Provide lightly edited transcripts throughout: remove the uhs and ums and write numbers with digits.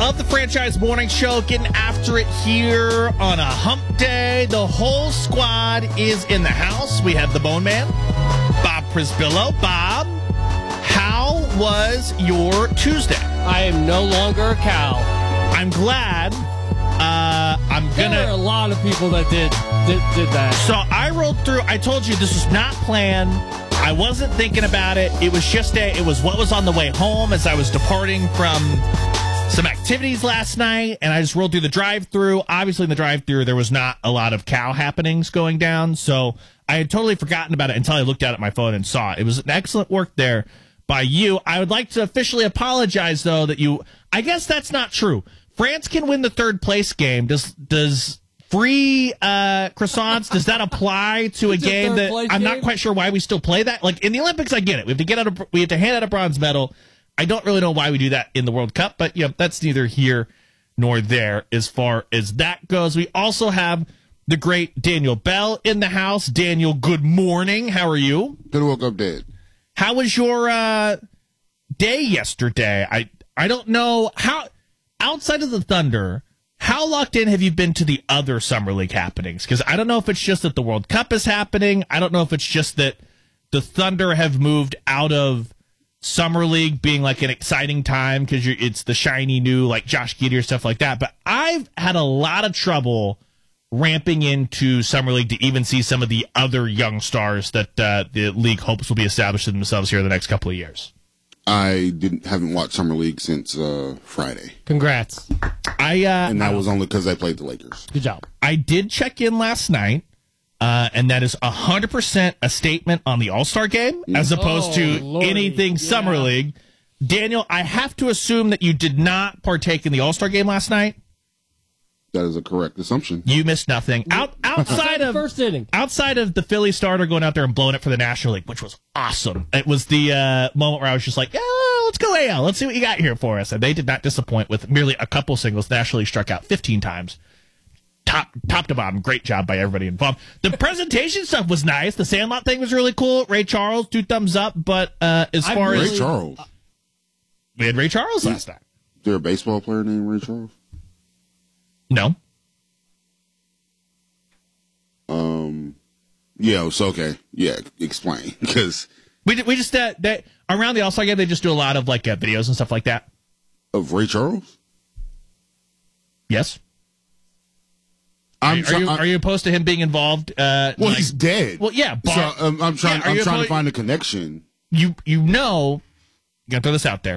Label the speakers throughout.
Speaker 1: of the Franchise Morning Show, getting after it here on a hump day. The whole squad is in the house. We have the Bone Man, Bob Prisbillo. Bob, how was your Tuesday?
Speaker 2: I am no longer a cow.
Speaker 1: I'm glad.
Speaker 2: There were a lot of people that did that.
Speaker 1: So I rolled through. I told you this was not planned. I wasn't thinking about it. It was just it was what was on the way home as I was departing from some activities last night, and I just rolled through the drive-thru. Obviously, in the drive-thru, there was not a lot of cow happenings going down, so I had totally forgotten about it until I looked at my phone and saw it. It was an excellent work there by you. I would like to officially apologize, though, that I guess that's not true. France can win the third place game. Does free croissants, does that apply to a game that I'm not quite sure why we still play that? Like in the Olympics, I get it. We have to hand out a bronze medal. I don't really know why we do that in the World Cup, but that's neither here nor there as far as that goes. We also have the great Daniel Bell in the house. Daniel, good morning. How are you?
Speaker 3: Good, woke up dead.
Speaker 1: How was your day yesterday? I don't know how. Outside of the Thunder, how locked in have you been to the other Summer League happenings? Because I don't know if it's just that the World Cup is happening. I don't know if it's just that the Thunder have moved out of Summer League being like an exciting time because it's the shiny new like Josh Giddey or stuff like that. But I've had a lot of trouble ramping into Summer League to even see some of the other young stars that the league hopes will be established in themselves here in the next couple of years.
Speaker 3: I haven't watched Summer League since Friday.
Speaker 2: Congrats.
Speaker 3: And that was only because I played the Lakers.
Speaker 2: Good job.
Speaker 1: I did check in last night, and that is 100% a statement on the All-Star game as opposed to anything Summer League. Daniel, I have to assume that you did not partake in the All-Star game last night.
Speaker 3: That is a correct assumption.
Speaker 1: You missed nothing. Outside of
Speaker 2: first inning.
Speaker 1: Outside of the Philly starter going out there and blowing it for the National League, which was awesome. It was the moment where I was just like, yeah, let's go AL. Let's see what you got here for us. And they did not disappoint with merely a couple singles. The National League struck out 15 times. Top to bottom. Great job by everybody involved. The presentation stuff was nice. The Sandlot thing was really cool. Ray Charles, 2 thumbs up. But as far as...
Speaker 3: Ray Charles.
Speaker 1: We had Ray Charles last night.
Speaker 3: Is there a baseball player named Ray Charles?
Speaker 1: No.
Speaker 3: Yeah, it's okay. Yeah, explain. Because
Speaker 1: we just that around the All-Star game, they just do a lot of like videos and stuff like that.
Speaker 3: Of Ray Charles?
Speaker 1: Yes. Are you opposed to him being involved?
Speaker 3: He's dead.
Speaker 1: Well, yeah.
Speaker 3: So I'm trying to find a connection.
Speaker 1: You gotta throw this out there.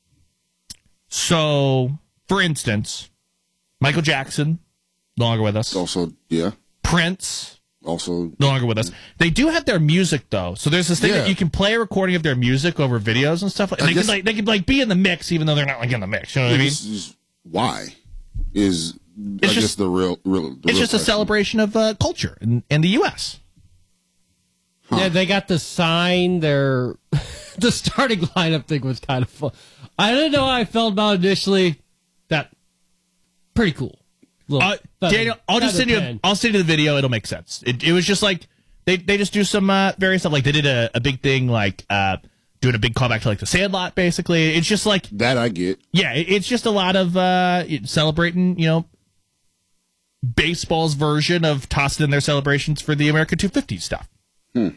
Speaker 1: So, for instance, Michael Jackson, no longer with us.
Speaker 3: Also, yeah.
Speaker 1: Prince,
Speaker 3: also
Speaker 1: no longer with us. They do have their music though, so there's this thing that you can play a recording of their music over videos and stuff. They could be in the mix, even though they're not like in the mix. You know what I mean?
Speaker 3: Why is it's just the real?
Speaker 1: It's just a celebration of culture in the U.S.
Speaker 2: Huh. Yeah, they got to sign their the starting lineup thing was kind of fun. I didn't know how I felt about it initially. That pretty cool.
Speaker 1: Daniel, I'll send you the video. It'll make sense. It was just like they just do some various stuff. Like they did a big thing, like doing a big callback to like the Sandlot. Basically, it's just like
Speaker 3: that. I get.
Speaker 1: Yeah, it's just a lot of celebrating. Baseball's version of tossing in their celebrations for the America 250 stuff.
Speaker 3: You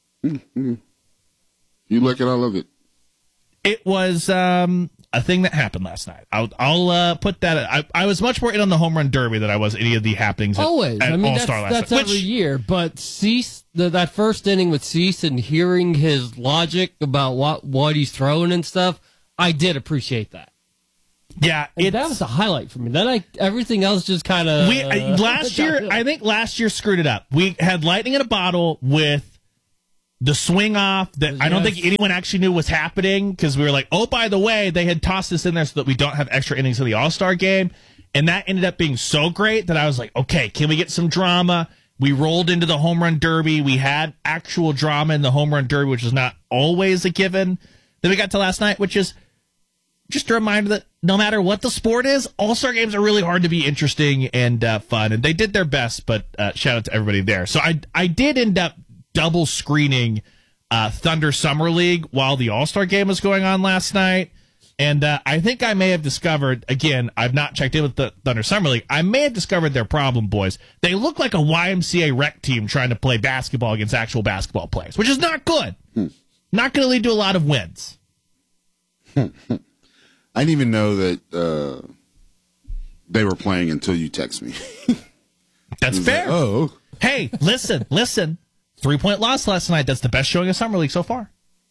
Speaker 3: like it? I love it.
Speaker 1: It was a thing that happened last night. I'll put that. I was much more in on the home run derby than I was any of the happenings.
Speaker 2: Always,
Speaker 1: at All-Star last
Speaker 2: that's
Speaker 1: night.
Speaker 2: Every year. But Cease, that first inning with Cease and hearing his logic about what he's throwing and stuff, I did appreciate that.
Speaker 1: Yeah,
Speaker 2: that was a highlight for me. Then everything else just kind of
Speaker 1: last year. I think last year screwed it up. We had lightning in a bottle with the swing off that I don't think anyone actually knew was happening because we were like, oh, by the way, they had tossed this in there so that we don't have extra innings in the All-Star game. And that ended up being so great that I was like, okay, can we get some drama? We rolled into the home run derby. We had actual drama in the home run derby, which is not always a given. Then we got to last night, which is just a reminder that no matter what the sport is, All-Star games are really hard to be interesting and fun. And they did their best, but shout out to everybody there. So I did end up double screening Thunder Summer League while the All-Star game was going on last night. And I think I may have discovered, again, I've not checked in with the Thunder Summer League. I may have discovered their problem, boys. They look like a YMCA rec team trying to play basketball against actual basketball players, which is not good. Not going to lead to a lot of wins.
Speaker 3: I didn't even know that they were playing until you text me.
Speaker 1: That's fair.
Speaker 3: Like, oh.
Speaker 1: Hey, listen. 3-point loss last night. That's the best showing of Summer League so far.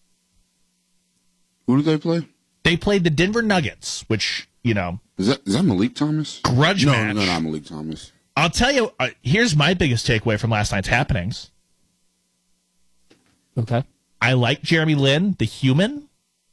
Speaker 3: Who did they play?
Speaker 1: They played the Denver Nuggets, which,
Speaker 3: Is that Malik Thomas?
Speaker 1: Grudge match.
Speaker 3: No, not Malik Thomas.
Speaker 1: I'll tell you, here's my biggest takeaway from last night's happenings.
Speaker 2: Okay.
Speaker 1: I like Jeremy Lin, the human.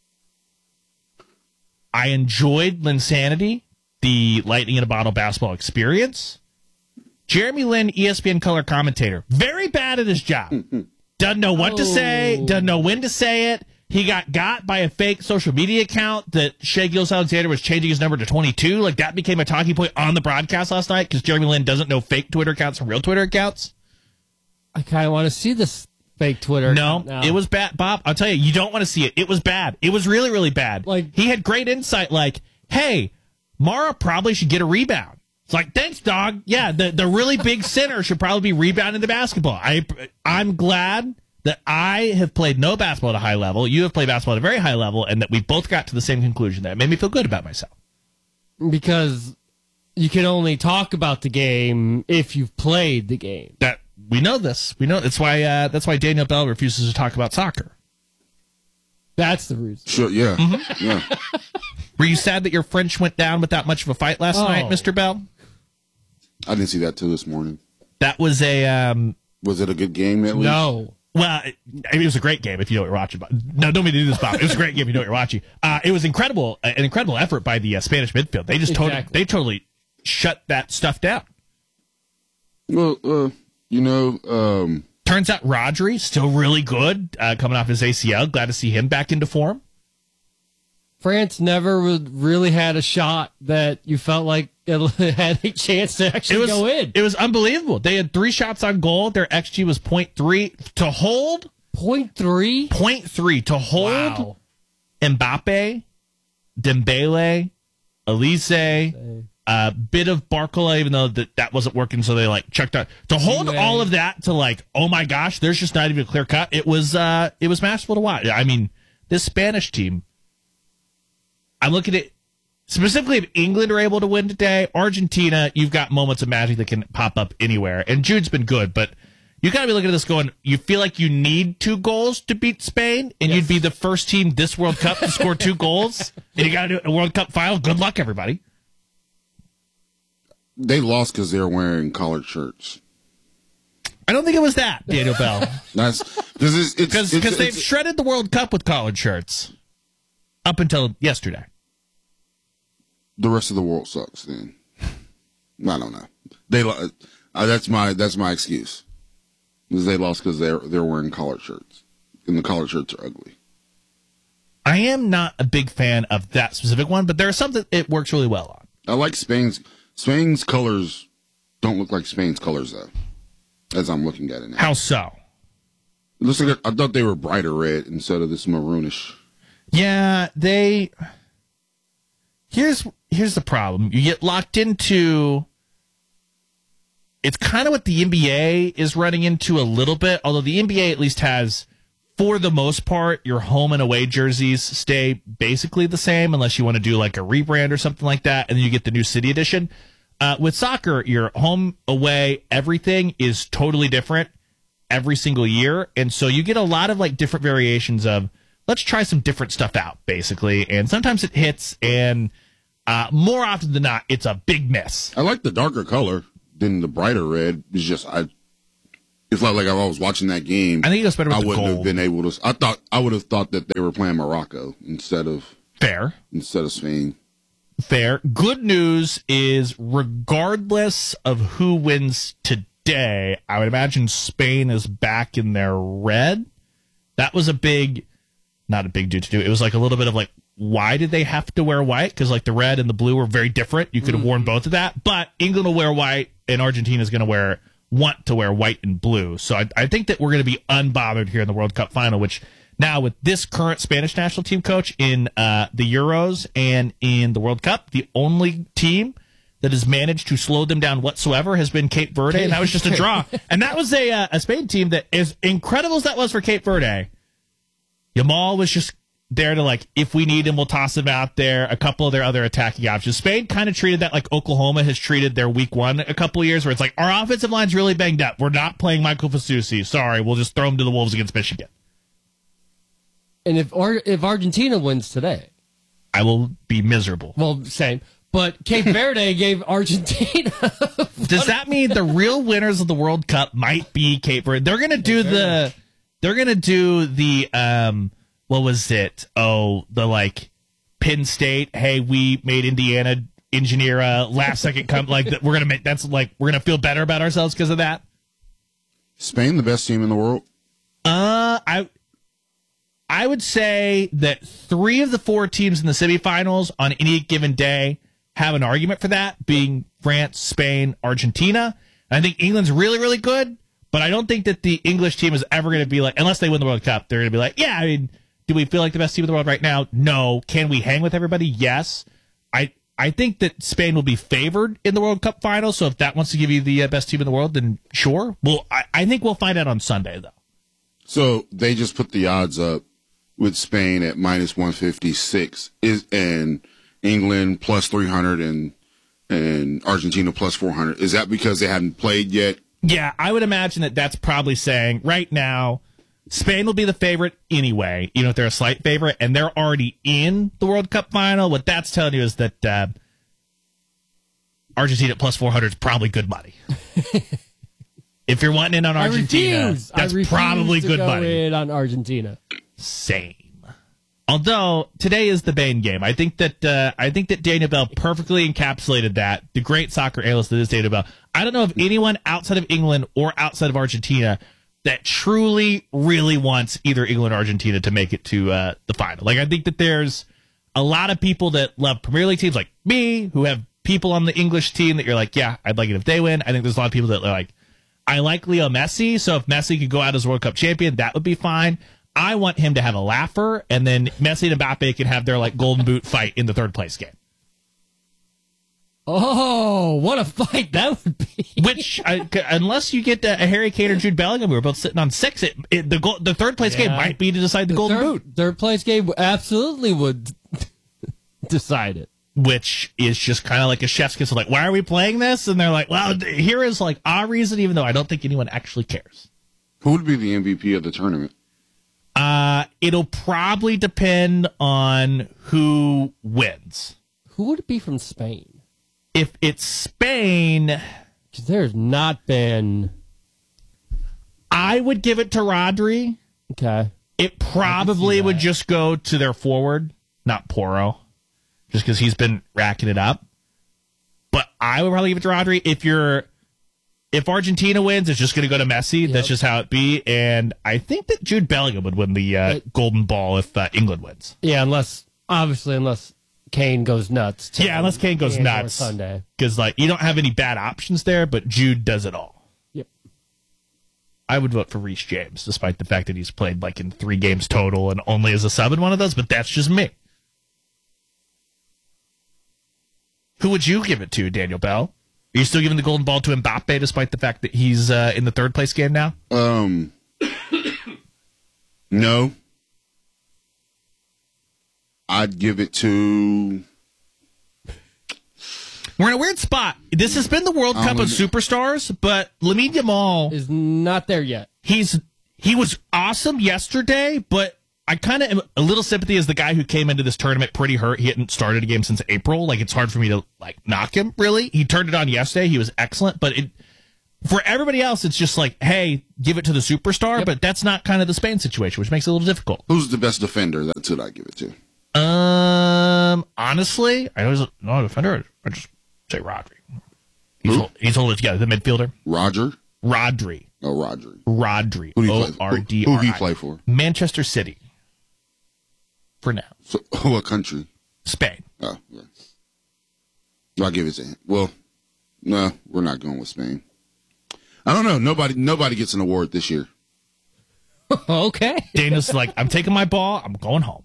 Speaker 1: I enjoyed Linsanity, the lightning in a bottle basketball experience. Jeremy Lin, ESPN color commentator, very bad at his job. Doesn't know what to say, doesn't know when to say it. He got by a fake social media account that Shea Gilgeous-Alexander was changing his number to 22. Like, that became a talking point on the broadcast last night because Jeremy Lin doesn't know fake Twitter accounts from real Twitter accounts.
Speaker 2: I kind of want to see this fake Twitter account now.
Speaker 1: It was bad. Bob, I'll tell you, you don't want to see it. It was bad. It was really, really bad.
Speaker 2: Like,
Speaker 1: he had great insight like, hey, Mara probably should get a rebound. It's like, thanks, dog. Yeah, the really big center should probably be rebounding the basketball. I'm glad that I have played no basketball at a high level. You have played basketball at a very high level, and that we both got to the same conclusion. That it made me feel good about myself.
Speaker 2: Because you can only talk about the game if you've played the game.
Speaker 1: That we know this. We know that's why Daniel Bell refuses to talk about soccer.
Speaker 2: That's the reason.
Speaker 3: Sure, yeah.
Speaker 1: Mm-hmm.
Speaker 3: Yeah.
Speaker 1: Were you sad that your French went down without much of a fight last night, Mr. Bell?
Speaker 3: I didn't see that till this morning.
Speaker 1: That was a...
Speaker 3: was it a good game at least?
Speaker 2: No.
Speaker 1: Well, it was a great game if you know what you're watching. No, don't mean to do this, Bob. It was a great game if you know what you're watching. It was an incredible effort by the Spanish midfield. They just totally shut that stuff down.
Speaker 3: Well,
Speaker 1: turns out Rodri still really good coming off his ACL. Glad to see him back into form.
Speaker 2: France never really had a shot that you felt like it had a chance to actually go in.
Speaker 1: It was unbelievable. They had 3 shots on goal. Their XG was 0.3. To hold...
Speaker 2: 0.3?
Speaker 1: 0.3. To hold Mbappe, Dembele, Elise, a bit of Barcola, even though that wasn't working, so they checked out. To hold all of that to oh my gosh, there's just not even a clear cut. It was masterful to watch. I mean, this Spanish team... I'm looking at specifically if England are able to win today. Argentina, you've got moments of magic that can pop up anywhere. And Jude's been good, but you got to be looking at this going, you feel like you need 2 goals to beat Spain, and you'd be the first team this World Cup to score 2 goals, and you got to do a World Cup final. Good luck, everybody.
Speaker 3: They lost because they were wearing collared shirts.
Speaker 1: I don't think it was that, Daniel Bell.
Speaker 3: That's because
Speaker 1: they've shredded the World Cup with collared shirts up until yesterday.
Speaker 3: The rest of the world sucks. Then I don't know. They that's my excuse. Because they lost because they're wearing collared shirts, and the collared shirts are ugly.
Speaker 1: I am not a big fan of that specific one, but there are some that it works really well on.
Speaker 3: I like Spain's colors. Don't look like Spain's colors though. As I'm looking at it now.
Speaker 1: How so?
Speaker 3: It looks like I thought they were brighter red instead of this maroonish.
Speaker 1: Yeah, Here's the problem. You get locked into... It's kind of what the NBA is running into a little bit, although the NBA at least has, for the most part, your home and away jerseys stay basically the same, unless you want to do a rebrand or something like that, and then you get the new city edition. With soccer, your home, away, everything is totally different every single year, and so you get a lot of different variations of, let's try some different stuff out, basically. And sometimes it hits, and more often than not, it's a big miss.
Speaker 3: I like the darker color than the brighter red. It's just, it's like if I was watching that game,
Speaker 1: I think it goes better with the gold.
Speaker 3: I wouldn't have been able to. I would have thought that they were playing Morocco instead of Spain.
Speaker 1: Fair. Good news is, regardless of who wins today, I would imagine Spain is back in their red. That was not a big deal to do. It was a little bit of why did they have to wear white? Because the red and the blue were very different. You could have worn both of that. But England will wear white, and Argentina is going to want to wear white and blue. So I think that we're going to be unbothered here in the World Cup final, which Now, with this current Spanish national team coach in the Euros and in the World Cup, the only team that has managed to slow them down whatsoever has been Cape Verde, and that was just a draw. And that was a Spain team that, as incredible as that was for Cape Verde, Yamal was just there to, like, if we need him, we'll toss him out there. A couple of their other attacking options. Spain kind of treated that like Oklahoma has treated their week one a couple of years, where it's like, our offensive line's really banged up. We're not playing Michael Fasusi. Sorry, we'll just throw him to the Wolves against Michigan.
Speaker 2: And if Argentina wins today,
Speaker 1: I will be miserable.
Speaker 2: well, same. But Cape Verde gave Argentina.
Speaker 1: Does that mean the real winners of the World Cup might be Cape Verde? They're gonna do the what was it? Oh, the like Penn State. Hey, we made Indiana engineer a last second come. Like we're gonna feel better about ourselves because of that.
Speaker 3: Spain, the best team in the world.
Speaker 1: I would say that 3 of the 4 teams in the semifinals on any given day have an argument for that, being France, Spain, Argentina. And I think England's really, really good, but I don't think that the English team is ever going to be like, unless they win the World Cup, they're going to be like, yeah, I mean, do we feel like the best team in the world right now? No. Can we hang with everybody? Yes. I think that Spain will be favored in the World Cup final, so if that wants to give you the best team in the world, then sure. Well, I think we'll find out on Sunday, though.
Speaker 3: So they just put the odds up with Spain at minus 156 and England plus 300 and Argentina plus 400. Is that because they haven't played yet?
Speaker 1: Yeah, I would imagine that that's probably saying right now Spain will be the favorite anyway, even if they're a slight favorite, and they're already in the World Cup final. What that's telling you is that Argentina at plus 400 is probably good money. If you're wanting in on Argentina, that's probably good money.
Speaker 2: In on Argentina.
Speaker 1: Same. Although today is the Bane game, I think that Daniel Bell perfectly encapsulated that. The great soccer analyst that is Daniel Bell. I don't know of anyone outside of England or outside of Argentina that truly, really wants either England or Argentina to make it to the final. Like, I think that there's a lot of people that love Premier League teams like me who have people on the English team that you're like, yeah, I'd like it if they win. I think there's a lot of people that are like, I like Leo Messi, so if Messi could go out as World Cup champion, that would be fine. I want him to have a laugher, and then Messi and Mbappe can have their like golden boot fight in the third place game.
Speaker 2: Oh, what a fight that would be!
Speaker 1: Which, unless you get a Harry Kane or Jude Bellingham, we were both sitting on 6. The third place game might be to decide the golden boot.
Speaker 2: Third place game absolutely would decide it.
Speaker 1: Which is just kind of like a chef's kiss. Like, why are we playing this? And they're like, well, here is like our reason, even though I don't think anyone actually cares.
Speaker 3: Who would be the MVP of the tournament?
Speaker 1: It'll probably depend on who wins.
Speaker 2: Who would it be from Spain?
Speaker 1: If it's Spain,
Speaker 2: because there's not been.
Speaker 1: I would give it to Rodri.
Speaker 2: Okay.
Speaker 1: It probably would just go to their forward, not Porro, just because he's been racking it up. But I would probably give it to Rodri. If Argentina wins, it's just going to go to Messi. Yep. That's just how it be. And I think that Jude Bellingham would win the golden ball if England wins.
Speaker 2: Yeah, unless Kane goes nuts.
Speaker 1: Yeah, unless Kane goes nuts.
Speaker 2: Sunday.
Speaker 1: Because you don't have any bad options there, but Jude does it all.
Speaker 2: Yep.
Speaker 1: I would vote for Reece James, despite the fact that he's played in 3 games total and only as a sub in one of those, but that's just me. Who would you give it to, Daniel Bell? Are you still giving the golden ball to Mbappe, despite the fact that he's in the third place game now?
Speaker 3: No. I'd give it to...
Speaker 1: We're in a weird spot. This has been the World Cup of superstars, but Lamine Yamal
Speaker 2: is not there yet.
Speaker 1: He was awesome yesterday, but I kind of am a little sympathy as the guy who came into this tournament pretty hurt. He hadn't started a game since April. It's hard for me to knock him, really. He turned it on yesterday. He was excellent, but for everybody else, it's just hey, give it to the superstar, but that's not kind of the Spain situation, which makes it a little difficult.
Speaker 3: Who's the best defender? That's what I give it to.
Speaker 1: Honestly, I was not a defender. I just say Rodri. He's holding it together. The midfielder. Rodri.
Speaker 3: Oh, Rodri.
Speaker 1: Rodri.
Speaker 3: Who
Speaker 1: O-R-D-R-I.
Speaker 3: Who he play for?
Speaker 1: Manchester City. For now.
Speaker 3: So, what country?
Speaker 1: Spain.
Speaker 3: Oh, yeah. I'll give it to him. Well, no, we're not going with Spain. I don't know. Nobody gets an award this year.
Speaker 2: Okay.
Speaker 1: Dana's like, I'm taking my ball. I'm going home.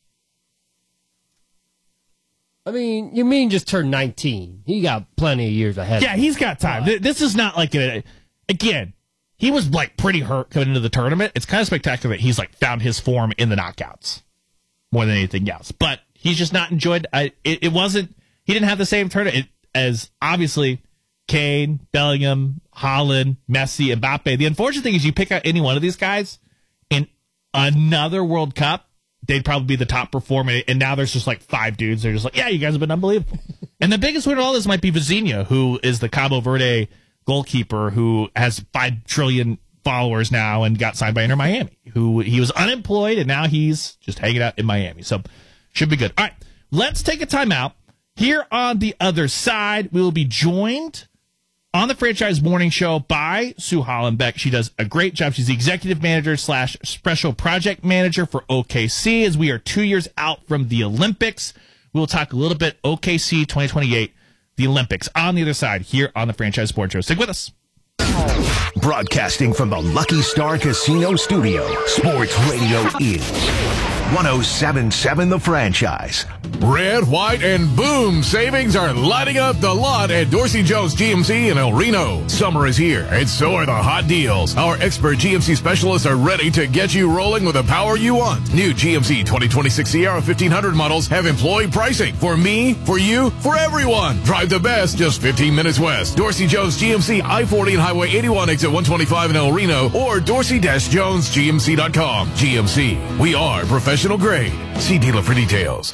Speaker 2: I mean, you mean just turned 19. He got plenty of years ahead.
Speaker 1: Yeah, he's got time. This is not like again, he was like pretty hurt coming into the tournament. It's kind of spectacular that he's like found his form in the knockouts more than anything else. But he's just not enjoyed. It wasn't. He didn't have the same tournament as obviously Kane, Bellingham, Haaland, Messi, Mbappe. The unfortunate thing is you pick out any one of these guys in another World Cup, they'd probably be the top performer. And now there's just like 5 dudes. They're just like, yeah, you guys have been unbelievable. And the biggest winner of all this might be Vizinha, who is the Cabo Verde goalkeeper who has 5 trillion followers now and got signed by Inter Miami, who he was unemployed and now he's just hanging out in Miami. So should be good. All right, let's take a timeout. Here on the other side, we will be joined on the Franchise Morning Show by Sue Hollenbeck. She does a great job. She's the executive manager / special project manager for OKC as we are 2 years out from the Olympics. We'll talk a little bit OKC 2028, the Olympics, on the other side here on the Franchise Sports Show. Stick with us.
Speaker 4: Broadcasting from the Lucky Star Casino Studio, Sports Radio is 107.7 The Franchise.
Speaker 5: Red, white, and boom savings are lighting up the lot at Dorsey Jones GMC in El Reno. Summer is here, and so are the hot deals. Our expert GMC specialists are ready to get you rolling with the power you want. New GMC 2026 Sierra 1500 models have employee pricing. For me, for you, for everyone. Drive the best just 15 minutes west. Dorsey Jones GMC I-40 and Highway 81 exit 125 in El Reno or dorsey-jonesgmc.com. GMC, we are professional grade. See dealer for details.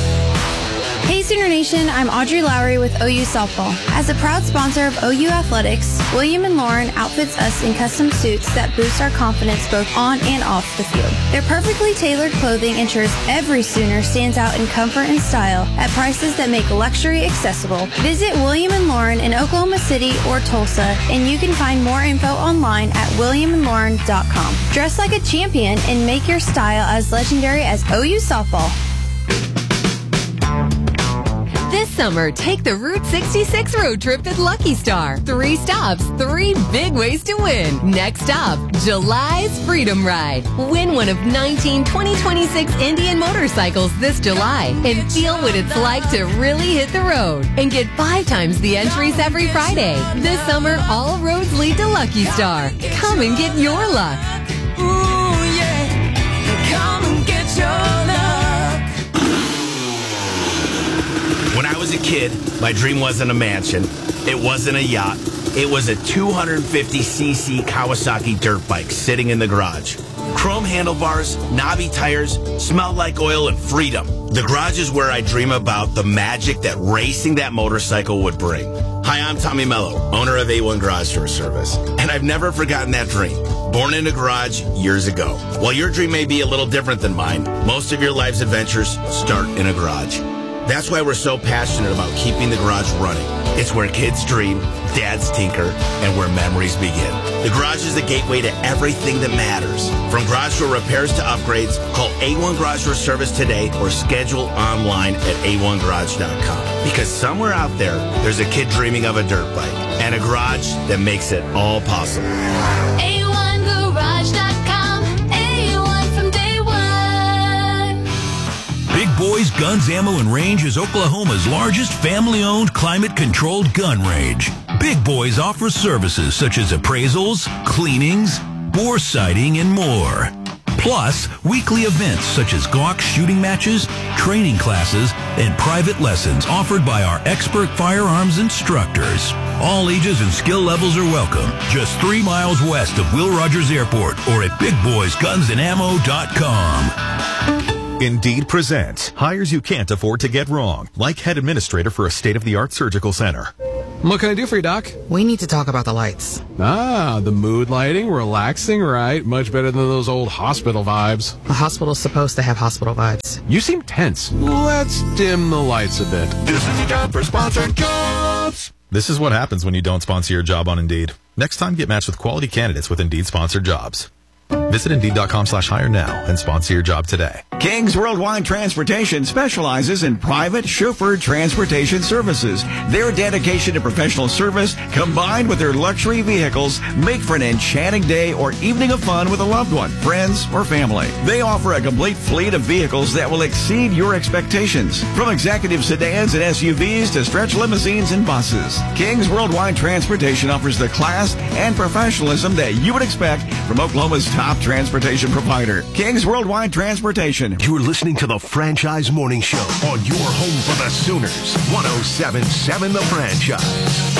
Speaker 6: Hey Sooner Nation, I'm Audrey Lowry with OU Softball. As a proud sponsor of OU Athletics, William & Lauren outfits us in custom suits that boost our confidence both on and off the field. Their perfectly tailored clothing ensures every Sooner stands out in comfort and style at prices that make luxury accessible. Visit William & Lauren in Oklahoma City or Tulsa, and you can find more info online at williamandlauren.com. Dress like a champion and make your style as legendary as OU Softball.
Speaker 7: This summer, take the Route 66 road trip at Lucky Star. 3 stops, 3 big ways to win. Next stop, July's Freedom Ride. Win one of 19 2026 Indian motorcycles this July and feel what it's like to really hit the road. And get 5 times the entries every Friday. This summer, all roads lead to Lucky Star. Come and get your luck.
Speaker 8: Ooh, yeah. Come and get your luck.
Speaker 9: When I was a kid, my dream wasn't a mansion. It wasn't a yacht. It was a 250cc Kawasaki dirt bike sitting in the garage. Chrome handlebars, knobby tires, smelled like oil and freedom. The garage is where I dream about the magic that racing that motorcycle would bring. Hi, I'm Tommy Mello, owner of A1 Garage Door Service, and I've never forgotten that dream. Born in a garage years ago. While your dream may be a little different than mine, most of your life's adventures start in a garage. That's why we're so passionate about keeping the garage running. It's where kids dream, dads tinker, and where memories begin. The garage is the gateway to everything that matters. From garage door repairs to upgrades, call A1 Garage Door Service today or schedule online at a1garage.com. Because somewhere out there, there's a kid dreaming of a dirt bike and a garage that makes it all possible.
Speaker 8: A1garage.com. A1 from day one.
Speaker 10: Big Boys Guns, Ammo, and Range is Oklahoma's largest family-owned, climate-controlled gun range. Big Boys offers services such as appraisals, cleanings, bore sighting, and more. Plus, weekly events such as Glock shooting matches, training classes, and private lessons offered by our expert firearms instructors. All ages and skill levels are welcome. Just 3 miles west of Will Rogers Airport or at BigBoysGunsAndAmmo.com.
Speaker 11: Indeed presents hires you can't afford to get wrong, like head administrator for a state-of-the-art surgical center.
Speaker 12: What can I do for you, Doc? We need to talk about the lights. Ah, the mood lighting, relaxing, right? Much better than those old hospital vibes. A hospital's supposed to have hospital vibes. You seem tense. Let's dim the lights a bit.
Speaker 11: This is your job for sponsored jobs. This is what happens when you don't sponsor your job on Indeed. Next time, get matched with quality candidates with Indeed sponsored jobs. Visit Indeed.com/hire now and sponsor your job today.
Speaker 13: Kings Worldwide Transportation specializes in private chauffeured transportation services. Their dedication to professional service combined with their luxury vehicles make for an enchanting day or evening of fun with a loved one, friends, or family. They offer a complete fleet of vehicles that will exceed your expectations. From executive sedans and SUVs to stretch limousines and buses. Kings Worldwide Transportation offers the class and professionalism that you would expect from Oklahoma's top transportation provider. Kings Worldwide Transportation.
Speaker 4: You're listening to the Franchise Morning Show on your home for the Sooners. 107.7 The Franchise.